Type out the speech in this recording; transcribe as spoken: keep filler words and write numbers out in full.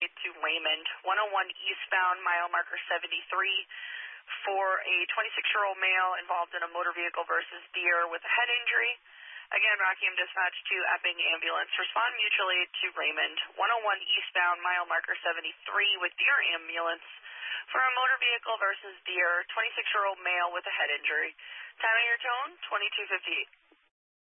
to Raymond, one oh one eastbound, mile marker seventy-three, for a twenty-six-year-old male involved in a motor vehicle versus deer with a head injury. Again, Rockingham Dispatch to Epping Ambulance. Respond mutually to Raymond, one oh one eastbound, mile marker seventy-three with deer ambulance for a motor vehicle versus deer, twenty-six-year-old male with a head injury. Time of your tone, twenty-two fifty-eight.